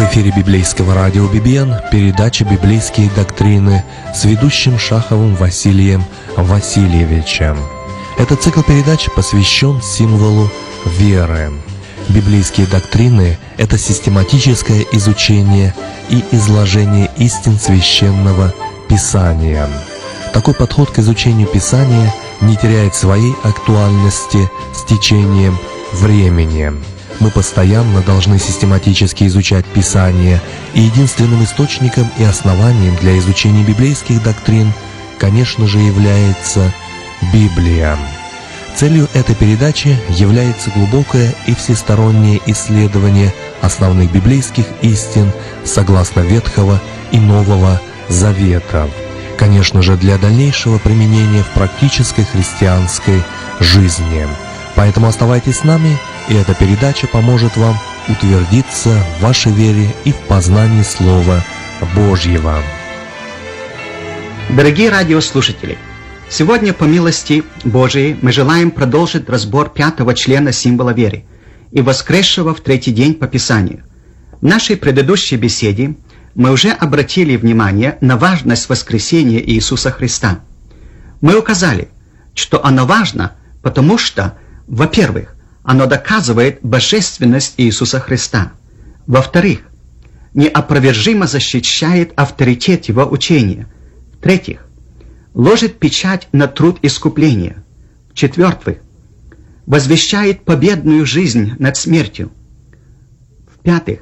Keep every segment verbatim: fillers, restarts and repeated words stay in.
В эфире библейского радио би би эн передача «Библейские доктрины» с ведущим Шаховым Василием Васильевичем. Этот цикл передач посвящен символу веры. Библейские доктрины – это систематическое изучение и изложение истин Священного Писания. Такой подход к изучению Писания не теряет своей актуальности с течением времени. Мы постоянно должны систематически изучать Писание, и единственным источником и основанием для изучения библейских доктрин, конечно же, является Библия. Целью этой передачи является глубокое и всестороннее исследование основных библейских истин согласно Ветхого и Нового Завета, конечно же, для дальнейшего применения в практической христианской жизни. Поэтому оставайтесь с нами, и эта передача поможет вам утвердиться в вашей вере и в познании Слова Божьего. Дорогие радиослушатели, сегодня, по милости Божией, мы желаем продолжить разбор пятого члена символа веры и воскресшего в третий день по Писанию. В нашей предыдущей беседе мы уже обратили внимание на важность воскресения Иисуса Христа. Мы указали, что оно важно, потому что, во-первых, оно доказывает божественность Иисуса Христа. Во-вторых, неопровержимо защищает авторитет Его учения. В-третьих, ложит печать на труд искупления. В-четвертых, возвещает победную жизнь над смертью. В-пятых,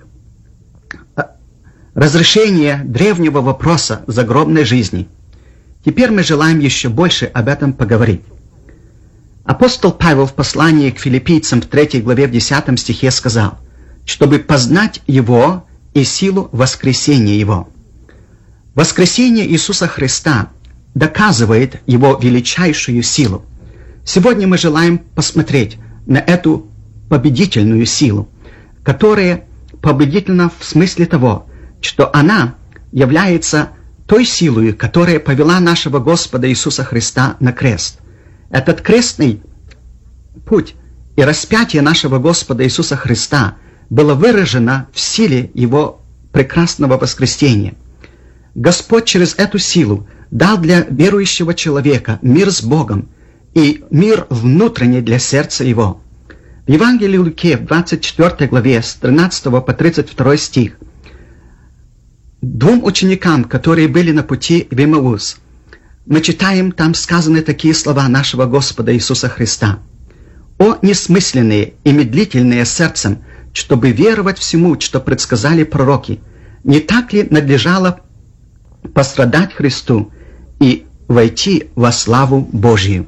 разрешение древнего вопроса загробной жизни. Теперь мы желаем еще больше об этом поговорить. Апостол Павел в послании к филиппийцам в третьей главе в десятом стихе сказал, чтобы познать Его и силу воскресения Его. Воскресение Иисуса Христа доказывает Его величайшую силу. Сегодня мы желаем посмотреть на эту победительную силу, которая победительна в смысле того, что она является той силой, которая повела нашего Господа Иисуса Христа на крест. Этот крестный путь и распятие нашего Господа Иисуса Христа было выражено в силе Его прекрасного воскресения. Господь через эту силу дал для верующего человека мир с Богом и мир внутренний для сердца его. В Евангелии Луки в двадцать четвёртой главе с тринадцатого по тридцать второй стих двум ученикам, которые были на пути в Эмаус, мы читаем, там сказаны такие слова нашего Господа Иисуса Христа. «О несмысленные и медлительные сердцем, чтобы веровать всему, что предсказали пророки, не так ли надлежало пострадать Христу и войти во славу Божию?»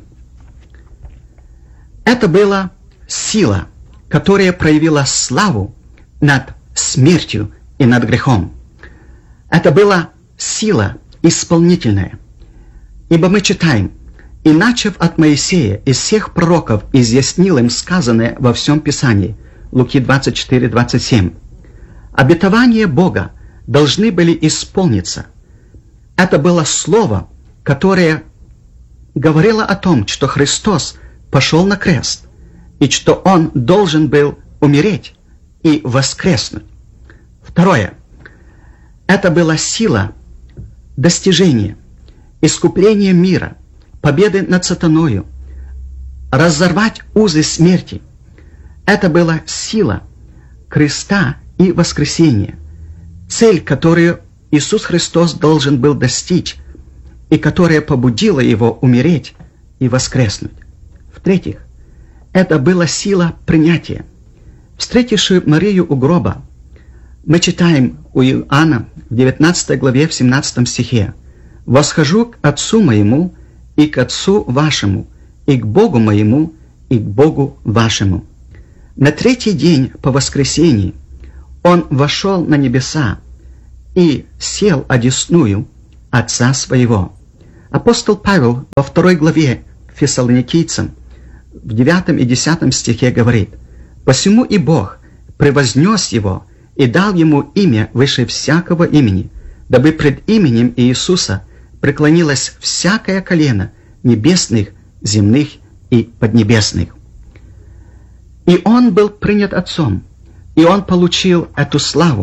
Это была сила, которая проявила славу над смертью и над грехом. Это была сила исполнительная. Ибо мы читаем, «И, начав от Моисея, из всех пророков изъяснил им сказанное во всем Писании». Луки двадцать четыре двадцать семь. Обетования Бога должны были исполниться. Это было слово, которое говорило о том, что Христос пошел на крест, и что Он должен был умереть и воскреснуть. Второе. Это была сила достижения, искупления мира, победы над сатаною, разорвать узы смерти. Это была сила креста и воскресения, цель, которую Иисус Христос должен был достичь, и которая побудила Его умереть и воскреснуть. В-третьих, это была сила принятия. Встретивши Марию у гроба, мы читаем у Иоанна в девятнадцатой главе в семнадцатом стихе: «Восхожу к Отцу моему и к Отцу вашему, и к Богу моему и к Богу вашему». На третий день по воскресении Он вошел на небеса и сел одесную Отца Своего. Апостол Павел во второй главе к Фессалоникийцам в девятом и десятом стихе говорит: «Посему и Бог превознес Его и дал Ему имя выше всякого имени, дабы пред именем Иисуса преклонилось всякое колено небесных, земных и поднебесных». И Он был принят Отцом, и Он получил эту славу,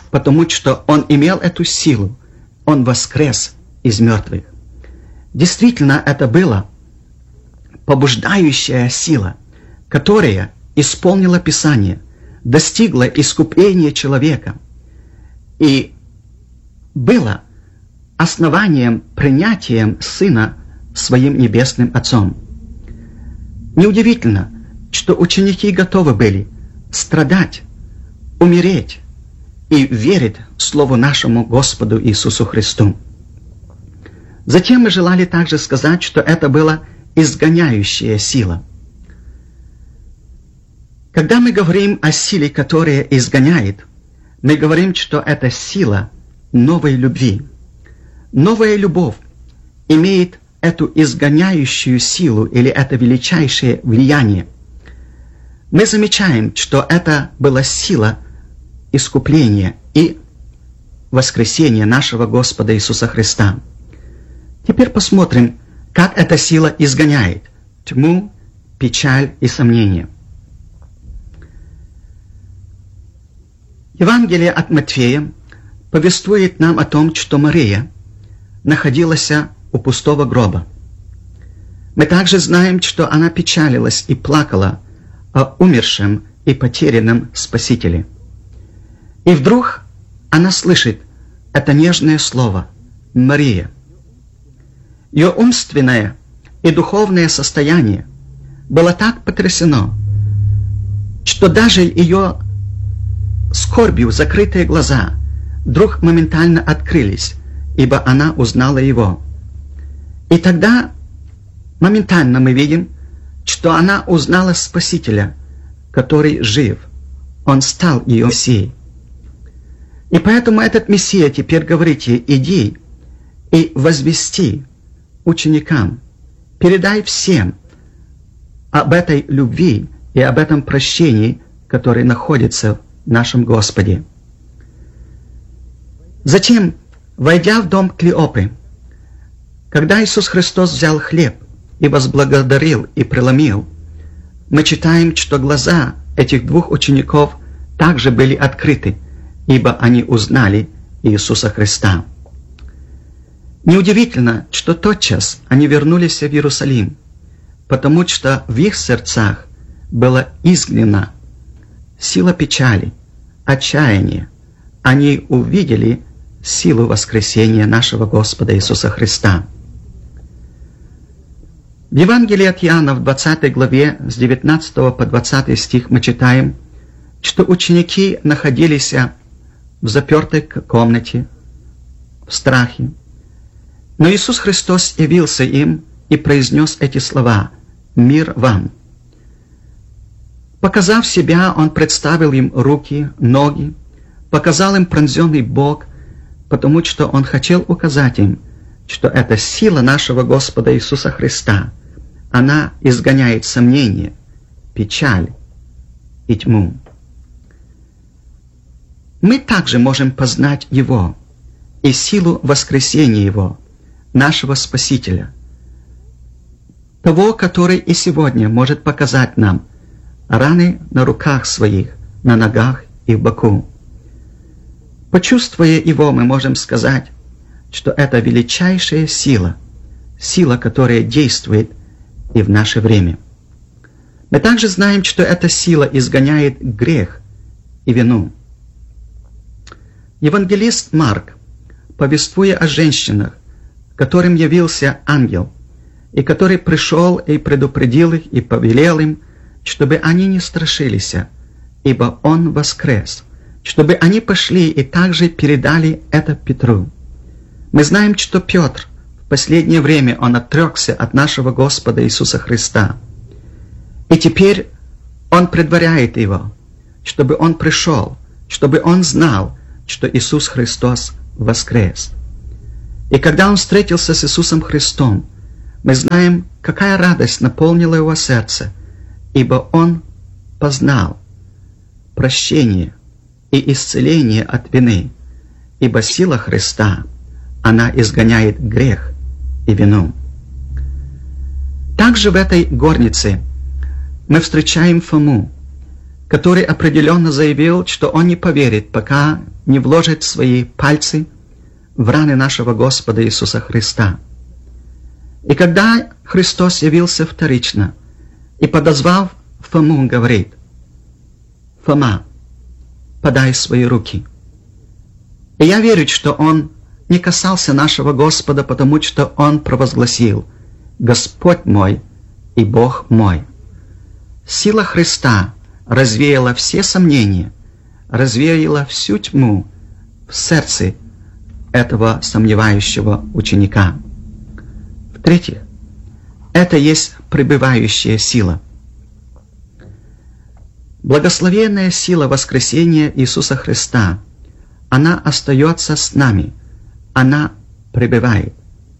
потому что Он имел эту силу. Он воскрес из мертвых. Действительно, это была побуждающая сила, которая исполнила Писание, достигла искупления человека и была основанием, принятием Сына своим Небесным Отцом. Неудивительно, что ученики готовы были страдать, умереть и верить Слову нашему Господу Иисусу Христу. Затем мы желали также сказать, что это была изгоняющая сила. Когда мы говорим о силе, которая изгоняет, мы говорим, что это сила новой любви. Новая любовь имеет эту изгоняющую силу или это величайшее влияние. Мы замечаем, что это была сила искупления и воскресения нашего Господа Иисуса Христа. Теперь посмотрим, как эта сила изгоняет тьму, печаль и сомнения. Евангелие от Матфея повествует нам о том, что Мария находилась у пустого гроба. Мы также знаем, что она печалилась и плакала о умершем и потерянном Спасителе. И вдруг она слышит это нежное слово «Мария». Ее умственное и духовное состояние было так потрясено, что даже ее скорбью закрытые глаза вдруг моментально открылись, ибо она узнала его. И тогда моментально мы видим, что она узнала Спасителя, который жив. Он стал ее Мессией. И поэтому этот Мессия теперь говорит ей: иди и возвести ученикам, передай всем об этой любви и об этом прощении, которое находится в нашем Господе. Затем, войдя в дом Клеопы, когда Иисус Христос взял хлеб и возблагодарил и преломил, мы читаем, что глаза этих двух учеников также были открыты, ибо они узнали Иисуса Христа. Неудивительно, что тотчас они вернулись в Иерусалим, потому что в их сердцах была изгнана сила печали, отчаяния. Они увидели силу воскресения нашего Господа Иисуса Христа. В Евангелии от Иоанна в двадцатой главе с девятнадцатого по двадцатый стих мы читаем, что ученики находились в запертой комнате, в страхе. Но Иисус Христос явился им и произнес эти слова: «Мир вам». Показав себя, Он представил им руки, ноги, показал им пронзенный бок, потому что Он хотел указать им, что эта сила нашего Господа Иисуса Христа, она изгоняет сомнения, печаль и тьму. Мы также можем познать Его и силу воскресения Его, нашего Спасителя, того, который и сегодня может показать нам раны на руках своих, на ногах и в боку. Почувствуя Его, мы можем сказать, что это величайшая сила, сила, которая действует и в наше время. Мы также знаем, что эта сила изгоняет грех и вину. Евангелист Марк, повествуя о женщинах, которым явился ангел, и который пришел и предупредил их, и повелел им, чтобы они не страшились, ибо Он воскрес, чтобы они пошли и также передали это Петру. Мы знаем, что Петр в последнее время он отрекся от нашего Господа Иисуса Христа. И теперь он предваряет его, чтобы он пришел, чтобы он знал, что Иисус Христос воскрес. И когда он встретился с Иисусом Христом, мы знаем, какая радость наполнила его сердце, ибо он познал прощение и исцеление от вины, ибо сила Христа, она изгоняет грех и вину. Также в этой горнице мы встречаем Фому, который определенно заявил, что он не поверит, пока не вложит свои пальцы в раны нашего Господа Иисуса Христа. И когда Христос явился вторично и, подозвав Фому, говорит: «Фома, подай свои руки». И я верю, что Он не касался нашего Господа, потому что Он провозгласил: «Господь мой и Бог мой». Сила Христа развеяла все сомнения, развеяла всю тьму в сердце этого сомневающего ученика. В-третьих, это есть пребывающая сила. Благословенная сила воскресения Иисуса Христа, она остается с нами, она пребывает.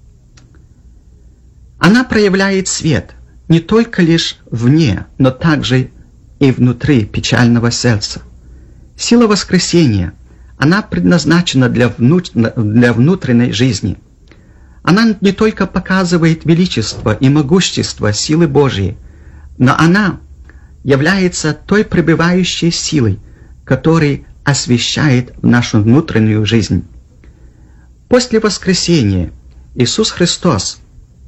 Она проявляет свет не только лишь вне, но также и внутри печального сердца. Сила воскресения, она предназначена для, внут... для внутренней жизни. Она не только показывает величество и могущество силы Божьей, но она является той пребывающей силой, которая освещает нашу внутреннюю жизнь. После воскресения Иисус Христос,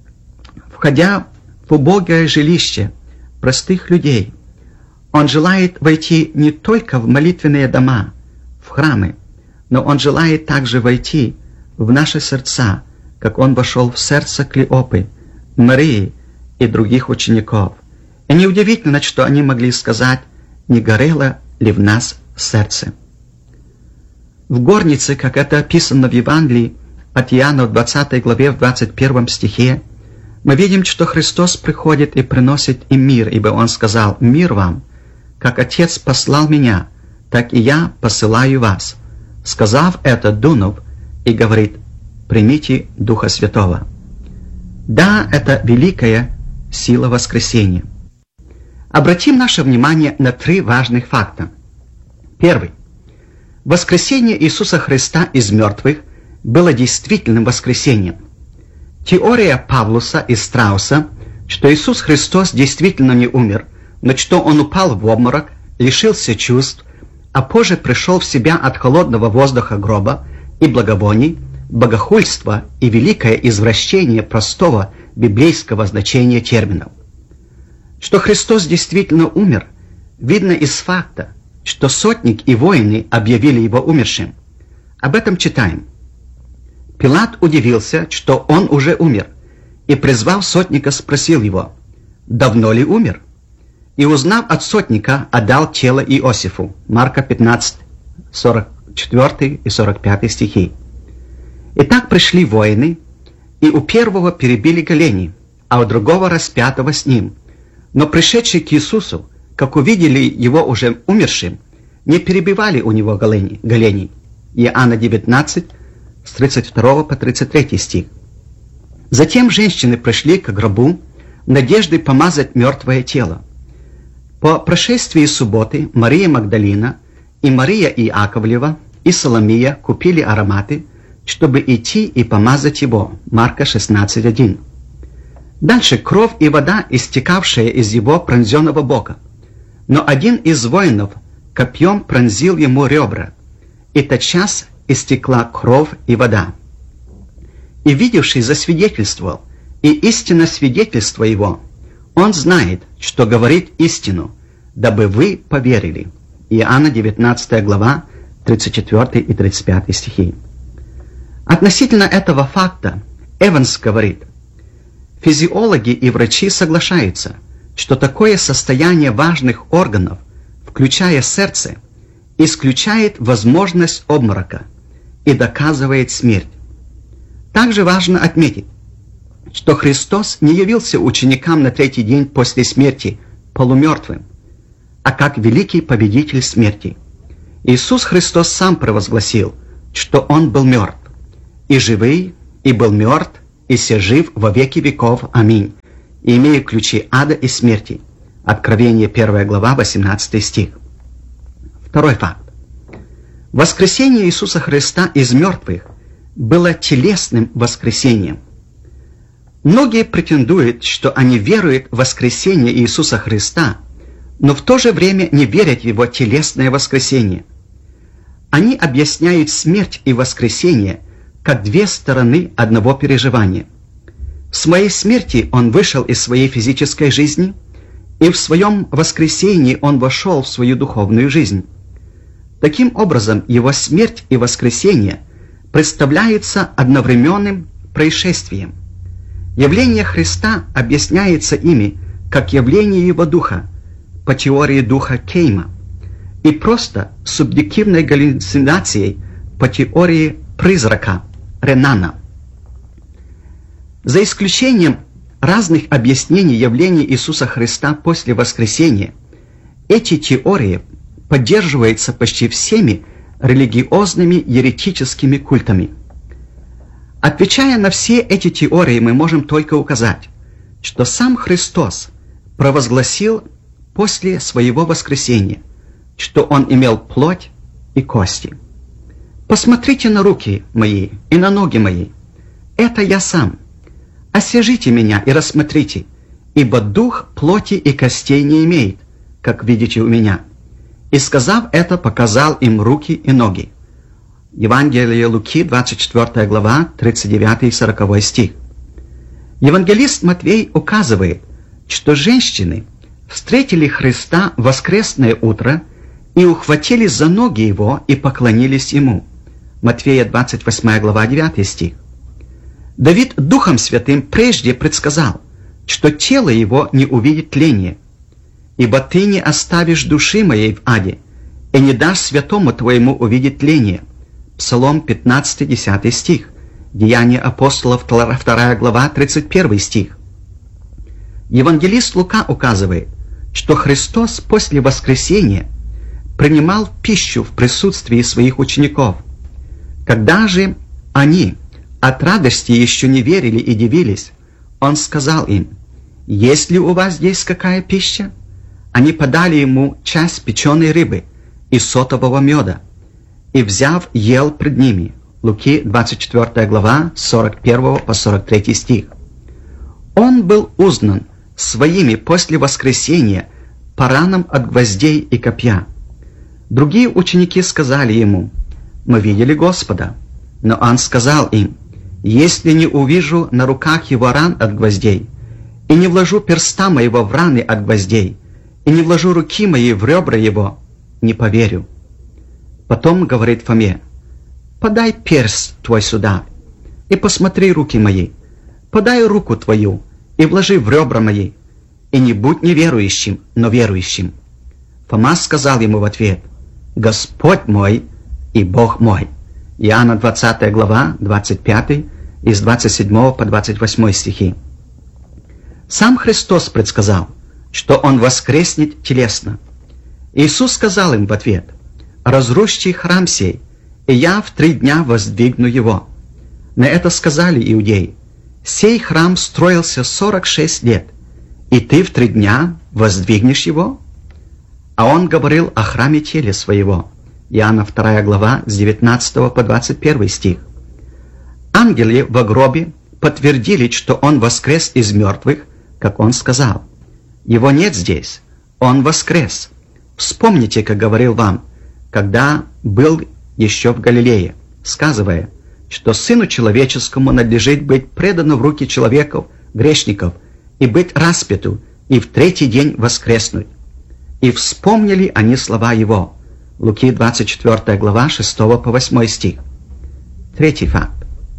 входя в убогое жилище простых людей, Он желает войти не только в молитвенные дома, в храмы, но Он желает также войти в наши сердца, как Он вошел в сердце Клеопы, Марии и других учеников. И неудивительно, что они могли сказать: «Не горело ли в нас сердце?» В горнице, как это описано в Евангелии от Иоанна в двадцатой главе, в двадцать первом стихе, мы видим, что Христос приходит и приносит им мир, ибо Он сказал: «Мир вам, как Отец послал Меня, так и Я посылаю вас». Сказав это, дунув, и говорит: «Примите Духа Святого». Да, это великая сила воскресения. Обратим наше внимание на три важных факта. Первый. Воскресение Иисуса Христа из мертвых было действительным воскресением. Теория Павлуса и Страуса, что Иисус Христос действительно не умер, но что Он упал в обморок, лишился чувств, а позже пришел в себя от холодного воздуха гроба и благовоний, богохульство и великое извращение простого библейского значения терминов. Что Христос действительно умер, видно из факта, что сотник и воины объявили Его умершим. Об этом читаем. Пилат удивился, что Он уже умер, и, призвав сотника, спросил его: «Давно ли умер?» И, узнав от сотника, отдал тело Иосифу. Марка пятнадцать, сорок четвёртый и сорок пятый стихи. Итак, пришли воины, и у первого перебили голени, а у другого распятого с ним. Но пришедшие к Иисусу, как увидели Его уже умершим, не перебивали у Него голени. голени. Иоанна девятнадцать, с тридцать второго по тридцать третий стих. Затем женщины пришли к гробу в надежде помазать мертвое тело. По прошествии субботы Мария Магдалина и Мария Иаковлева и Соломия купили ароматы, чтобы идти и помазать его. Марка шестнадцать один. Дальше кровь и вода, истекавшая из его пронзенного бока. Но один из воинов копьем пронзил ему ребра, и тотчас истекла кровь и вода. И видевший засвидетельствовал, и истинно свидетельство его, он знает, что говорит истину, дабы вы поверили. Иоанна девятнадцатая глава, тридцать четвёртый и тридцать пятый стихи. Относительно этого факта Эванс говорит: физиологи и врачи соглашаются, что такое состояние важных органов, включая сердце, исключает возможность обморока и доказывает смерть. Также важно отметить, что Христос не явился ученикам на третий день после смерти полумертвым, а как великий победитель смерти. Иисус Христос сам провозгласил, что Он был мертв, и живый, и был мертв, и се жив во веки веков. Аминь. И имею ключи ада и смерти. Откровение первая глава, восемнадцатый стих. Второй факт. Воскресение Иисуса Христа из мертвых было телесным воскресением. Многие претендуют, что они веруют в воскресение Иисуса Христа, но в то же время не верят в Его телесное воскресение. Они объясняют смерть и воскресение как две стороны одного переживания. В своей смерти Он вышел из своей физической жизни, и в своем воскресении Он вошел в свою духовную жизнь. Таким образом, Его смерть и воскресение представляются одновременным происшествием. Явление Христа объясняется ими как явление Его Духа по теории Духа Кейма и просто субъективной галлюцинацией по теории призрака Ренана. За исключением разных объяснений явления Иисуса Христа после воскресения, эти теории поддерживаются почти всеми религиозными еретическими культами. Отвечая на все эти теории, мы можем только указать, что сам Христос провозгласил после своего воскресения, что Он имел плоть и кости. «Посмотрите на руки мои и на ноги мои. Это я сам. Освежите меня и рассмотрите, ибо дух плоти и костей не имеет, как видите у меня». И, сказав это, показал им руки и ноги. Евангелие Луки, двадцать четвёртая глава, тридцать девятый и сороковой стих. Евангелист Матвей указывает, что женщины встретили Христа в воскресное утро и ухватились за ноги Его и поклонились Ему. Матфея, двадцать восьмая глава, девятый стих. Давид Духом Святым прежде предсказал, что тело его не увидит тления. «Ибо ты не оставишь души моей в аде, и не дашь святому твоему увидеть тление». Псалом пятнадцатый, десятый стих. Деяния апостолов, вторая глава, тридцать первый стих. Евангелист Лука указывает, что Христос после воскресения принимал пищу в присутствии своих учеников. Когда же они от радости еще не верили и дивились, Он сказал им: «Есть ли у вас здесь какая пища?» Они подали Ему часть печеной рыбы и сотового меда, и, взяв, ел пред ними. Луки, двадцать четвёртая глава, с сорок первого по сорок третий стих. Он был узнан своими после воскресения по ранам от гвоздей и копья. Другие ученики сказали Ему: «Мы видели Господа». Но Он сказал им: «Если не увижу на руках Его ран от гвоздей, и не вложу перста моего в раны от гвоздей, и не вложу руки мои в ребра Его, не поверю». Потом говорит Фоме: «Подай перст твой сюда, и посмотри руки мои, подай руку твою, и вложи в ребра мои, и не будь неверующим, но верующим». Фома сказал ему в ответ: «Господь мой и Бог мой». Иоанна двадцатая глава, двадцать пятый, и с двадцать седьмого по двадцать восьмой стихи. Сам Христос предсказал, что Он воскреснет телесно. Иисус сказал им в ответ: «Разрушьте храм сей, и я в три дня воздвигну его». На это сказали иудеи: «Сей храм строился сорок шесть лет, и ты в три дня воздвигнешь его?» А Он говорил о храме теле своего. Иоанна вторая глава, с девятнадцатого по двадцать первый стих. Ангелы во гробе подтвердили, что Он воскрес из мертвых, как Он сказал. Его нет здесь, Он воскрес. Вспомните, как говорил вам, когда был еще в Галилее, сказывая, что Сыну Человеческому надлежит быть предану в руки человеков, грешников, и быть распяту, и в третий день воскреснуть. И вспомнили они слова Его. Луки двадцать четвёртая глава, шестого по восьмой стих. Третий факт.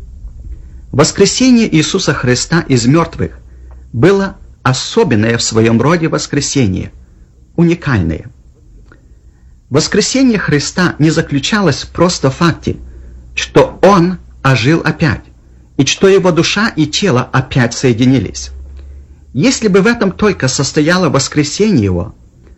Воскресение Иисуса Христа из мертвых было особенное в своем роде воскресение, уникальное. Воскресение Христа не заключалось просто в факте, что Он ожил опять, и что Его душа и тело опять соединились. Если бы в этом только состояло воскресение Его,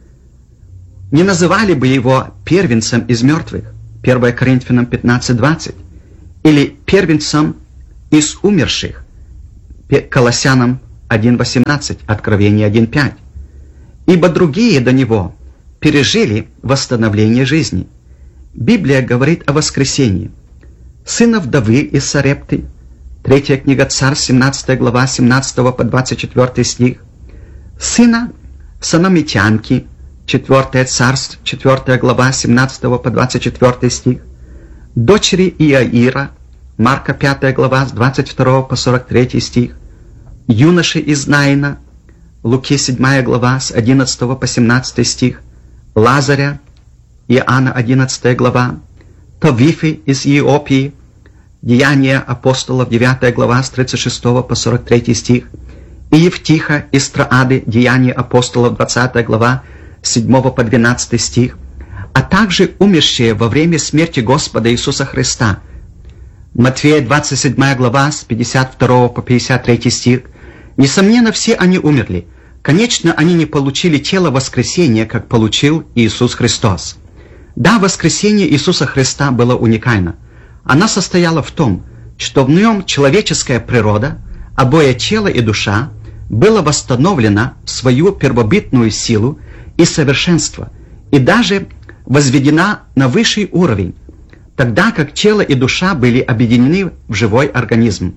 не называли бы Его первенцем из мертвых, первое Коринфянам пятнадцать двадцать, или первенцем из умерших, Колоссянам один восемнадцать, Откровение один пять, ибо другие до Него пережили восстановление жизни. Библия говорит о воскресении. Сына вдовы из Сарепты, третья книга Царств, семнадцатая глава, семнадцатого по двадцать четвёртый стих, сына санамитянки, четвёртое Царств, четвёртая глава, семнадцатого по двадцать четвёртый стих, дочери Иаира, Марка пятая глава, с двадцать второго по сорок третий стих, юноши из Наина, Луки седьмая глава, с одиннадцатого по семнадцатый стих, Лазаря, Иоанна одиннадцатая глава, Тавифы из Иопии, Деяния апостолов девятая глава, с тридцать шестого по сорок третий стих, и Евтиха из Троады, Деяния апостолов двадцатая глава, с седьмого по двенадцатый стих, а также умершие во время смерти Господа Иисуса Христа. Матфея двадцать седьмая глава, с пятьдесят второго по пятьдесят третий стих. Несомненно, все они умерли. Конечно, они не получили тело воскресения, как получил Иисус Христос. Да, воскресение Иисуса Христа было уникально. Оно состояло в том, что в нем человеческая природа, обои тело и душа, было восстановлено в свою первобытную силу и совершенство, и даже возведена на высший уровень, тогда как тело и душа были объединены в живой организм.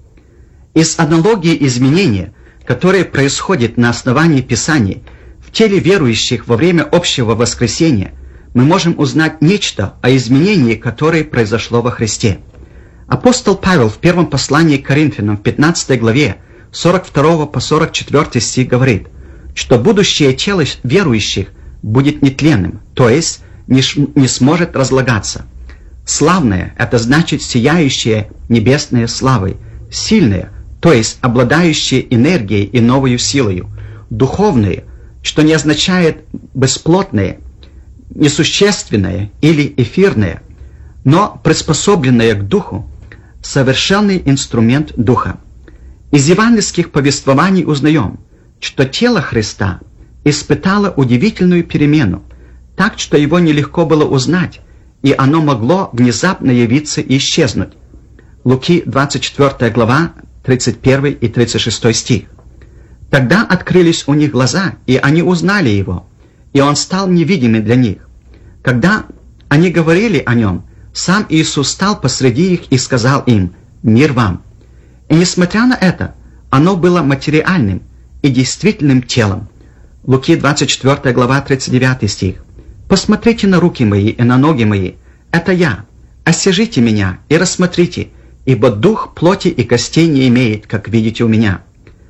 Из аналогии изменения, которые происходят на основании Писаний в теле верующих во время общего воскресения, мы можем узнать нечто о изменении, которое произошло во Христе. Апостол Павел в первом послании к Коринфянам в пятнадцатой главе с сорок второго по сорок четвёртый стих говорит, что будущее тело верующих будет нетленным, то есть не, не сможет разлагаться. Славное – это значит сияющее небесной славой, сильное, то есть обладающее энергией и новою силою, духовное, что не означает бесплотное, несущественное или эфирное, но приспособленное к духу, совершенный инструмент духа. Из евангельских повествований узнаем, что тело Христа испытало удивительную перемену, так что его нелегко было узнать, и оно могло внезапно явиться и исчезнуть. Луки двадцать четвёртая глава, тридцать первый и тридцать шестой стих. Тогда открылись у них глаза, и они узнали его, и он стал невидимым для них. Когда они говорили о нем, сам Иисус стал посреди их и сказал им: «Мир вам». И несмотря на это, оно было материальным и действительным телом. Луки двадцать четвёртая глава, тридцать девятый стих. «Посмотрите на руки мои и на ноги мои, это я, освежите меня и рассмотрите, ибо дух плоти и костей не имеет, как видите у меня».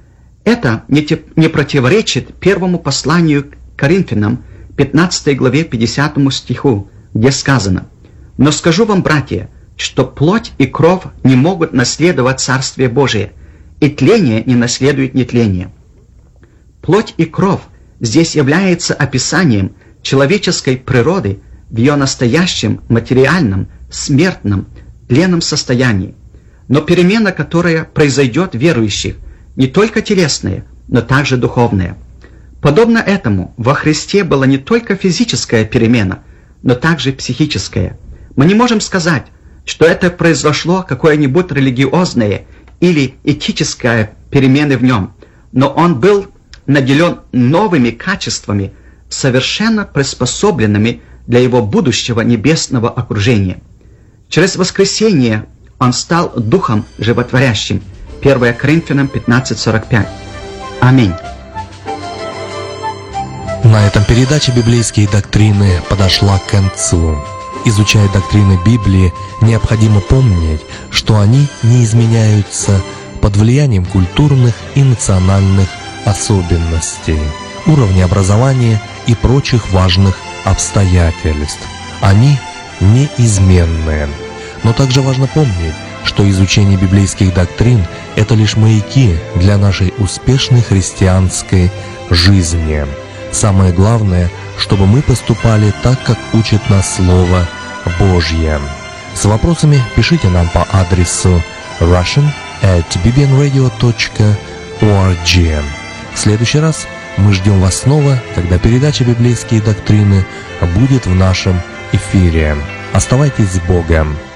Это не, те, не противоречит первому посланию к Коринфянам, пятнадцатой главе, пятидесятому стиху, где сказано: «Но скажу вам, братья, что плоть и кровь не могут наследовать Царствие Божие, и тление не наследует нетление». Плоть и кровь здесь является описанием человеческой природы в ее настоящем материальном, смертном, тленном состоянии. Но перемена, которая произойдет в верующих, не только телесная, но также духовная. Подобно этому, во Христе была не только физическая перемена, но также психическая. Мы не можем сказать, что это произошло какое-нибудь религиозное или этическое перемены в нем, но он был наделен новыми качествами, совершенно приспособленными для его будущего небесного окружения. Через воскресение он стал Духом Животворящим. первое Коринфянам пятнадцать сорок пять. Аминь. На этом передача «Библейские доктрины» подошла к концу. Изучая доктрины Библии, необходимо помнить, что они не изменяются под влиянием культурных и национальных особенностей, уровня образования и прочих важных обстоятельств. Они неизменны. Но также важно помнить, что изучение библейских доктрин – это лишь маяки для нашей успешной христианской жизни. Самое главное, чтобы мы поступали так, как учит нас Слово Божье. С вопросами пишите нам по адресу russian at bbnradio dot org. В следующий раз мы ждем вас снова, когда передача «Библейские доктрины» будет в нашем эфире. Оставайтесь с Богом!